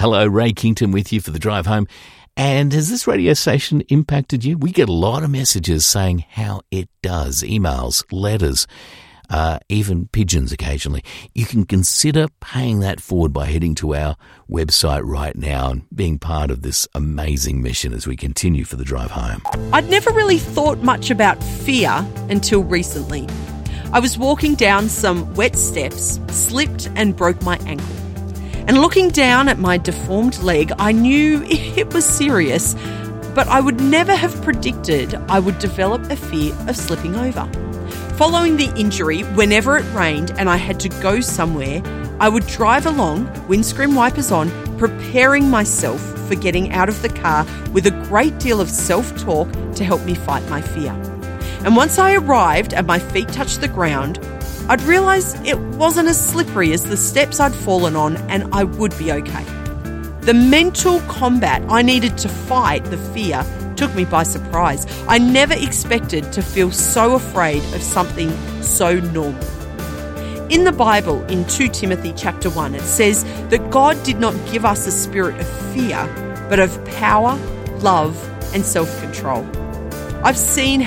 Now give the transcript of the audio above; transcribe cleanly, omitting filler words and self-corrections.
Hello, Ray Kington with you for the drive home. And has this radio station impacted you? We get a lot of messages saying how it does. Emails, letters, even pigeons occasionally. You can consider paying that forward by heading to our website right now and being part of this amazing mission as we continue for the drive home. I'd never really thought much about fear until recently. I was walking down some wet steps, slipped and broke my ankle. And looking down at my deformed leg, I knew it was serious, but I would never have predicted I would develop a fear of slipping over. Following the injury, whenever it rained and I had to go somewhere, I would drive along, windscreen wipers on, preparing myself for getting out of the car with a great deal of self-talk to help me fight my fear. And once I arrived and my feet touched the ground, I'd realise it wasn't as slippery as the steps I'd fallen on and I would be okay. The mental combat I needed to fight the fear took me by surprise. I never expected to feel so afraid of something so normal. In the Bible, in 2 Timothy chapter 1, it says that God did not give us a spirit of fear, but of power, love, and self-control. I've seen